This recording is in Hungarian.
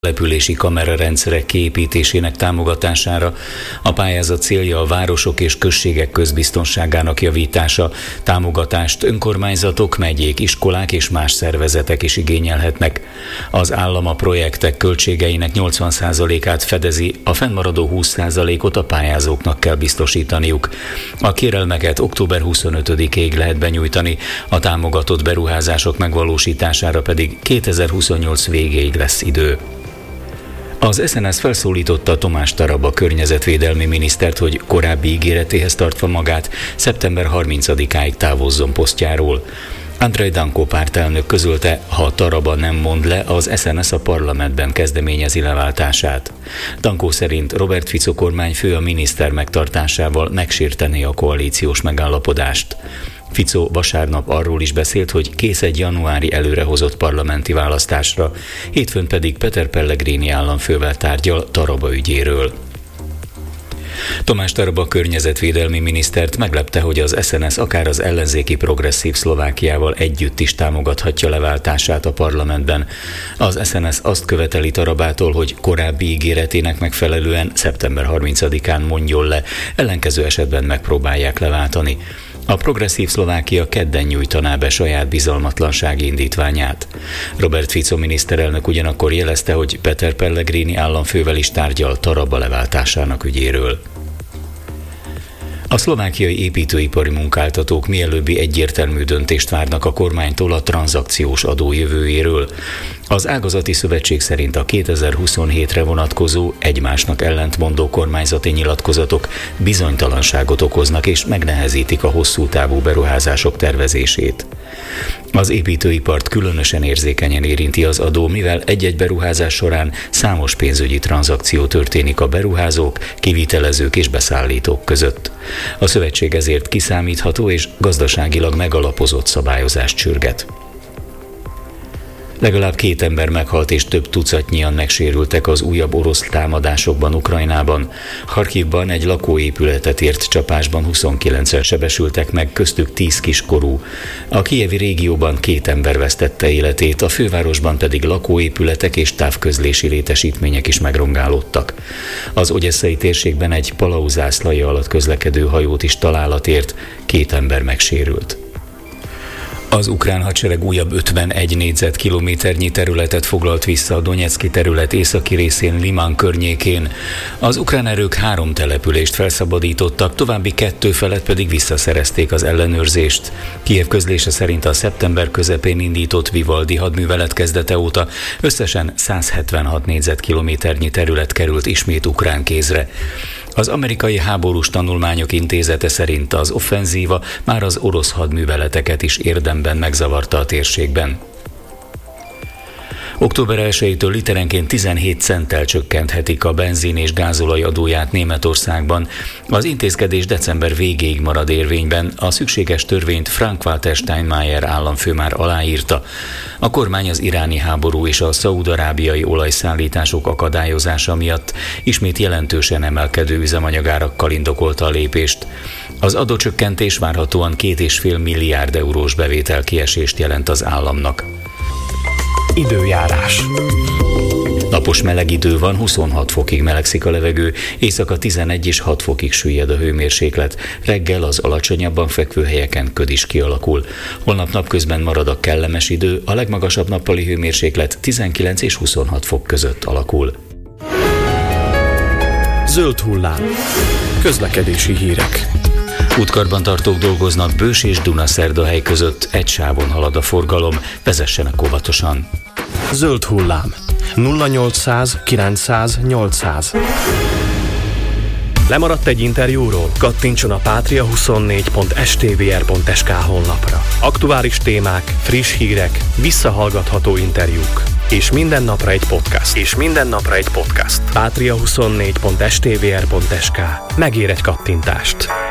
települési kamerarendszerek kiépítésének támogatására. A pályázat célja a városok és községek közbiztonságának javítása. Támogatást önkormányzatok, megyék, iskolák és más szervezetek is igényelhetnek. Az állam a projektek költségeinek 80%-át fedezi, a fennmaradó 20%-ot a pályázóknak kell biztosítaniuk. A kérelmeket október 25-ig lehet benyújtani, a támogatott beruházások megvalósítására pedig 2028 végéig lesz idő. Az SNS felszólította Tomás Taraba környezetvédelmi minisztert, hogy korábbi ígéretéhez tartva magát szeptember 30-áig távozzon posztjáról. Andrei Danko pártelnök közölte, ha Taraba nem mond le, az SNS a parlamentben kezdeményezi leváltását. Danko szerint Robert Fico kormányfő a miniszter megtartásával megsértené a koalíciós megállapodást. Fico vasárnap arról is beszélt, hogy kész egy januári előrehozott parlamenti választásra, hétfőn pedig Peter Pellegrini államfővel tárgyal Taraba ügyéről. Tomás Taraba környezetvédelmi minisztert meglepte, hogy az SNS akár az ellenzéki Progresszív Szlovákiával együtt is támogathatja leváltását a parlamentben. Az SNS azt követeli Tarabától, hogy korábbi ígéretének megfelelően szeptember 30-án mondjon le, ellenkező esetben megpróbálják leváltani. A Progresszív Szlovákia kedden nyújtaná be saját bizalmatlansági indítványát. Robert Fico miniszterelnök ugyanakkor jelezte, hogy Peter Pellegrini államfővel is tárgyal Taraba leváltásának ügyéről. A szlovákiai építőipari munkáltatók mielőbbi egyértelmű döntést várnak a kormánytól a tranzakciós adó jövőjéről. Az ágazati szövetség szerint a 2027-re vonatkozó, egymásnak ellentmondó kormányzati nyilatkozatok bizonytalanságot okoznak és megnehezítik a hosszú távú beruházások tervezését. Az építőipart különösen érzékenyen érinti az adó, mivel egy-egy beruházás során számos pénzügyi tranzakció történik a beruházók, kivitelezők és beszállítók között. A szövetség ezért kiszámítható és gazdaságilag megalapozott szabályozást sürget. Legalább 2 ember meghalt és több tucatnyian megsérültek az újabb orosz támadásokban Ukrajnában. Harkivban egy lakóépületet ért csapásban 29-en sebesültek meg, köztük 10 kiskorú. A kijevi régióban 2 ember vesztette életét, a fővárosban pedig lakóépületek és távközlési létesítmények is megrongálódtak. Az ogyesszai térségben egy Palau zászlaja alatt közlekedő hajót is találat ért, 2 ember megsérült. Az ukrán hadsereg újabb 51 négyzetkilométernyi területet foglalt vissza a Donyecky terület északi részén Liman környékén. Az ukrán erők 3 települést felszabadítottak, további 2 felett pedig visszaszerezték az ellenőrzést. Kijev közlése szerint a szeptember közepén indított Vivaldi hadművelet kezdete óta összesen 176 négyzetkilométernyi terület került ismét ukrán kézre. Az Amerikai Háborús Tanulmányok Intézete szerint az offenzíva már az orosz hadműveleteket is érdemben megzavarta a térségben. Október 1-től literenként 17 centtel csökkenthetik a benzin és gázolaj adóját Németországban. Az intézkedés december végéig marad érvényben, a szükséges törvényt Frank-Walter Steinmeier államfő már aláírta. A kormány az iráni háború és a szaúd-arábiai olajszállítások akadályozása miatt ismét jelentősen emelkedő üzemanyagárakkal indokolta a lépést. Az adócsökkentés várhatóan 2,5 milliárd eurós bevételkiesést jelent az államnak. Időjárás. Napos meleg idő van, 26 fokig melegszik a levegő, éjszaka 11 és 6 fokig süllyed a hőmérséklet, reggel az alacsonyabban fekvő helyeken köd is kialakul. Holnap napközben marad a kellemes idő, a legmagasabb nappali hőmérséklet 19 és 26 fok között alakul. Zöld hullám. Közlekedési hírek. Útkarbantartók dolgoznak Bős és Dunaszerdahely között, egy sávon halad a forgalom, vezessenek óvatosan. Zöld hullám. 0800 900 800. Lemaradt egy interjúról? Kattintson a patria24.stvr.sk honlapra. Aktuális témák, friss hírek, visszahallgatható interjúk. És minden napra egy podcast. Patria24.stvr.sk. Megér egy kattintást.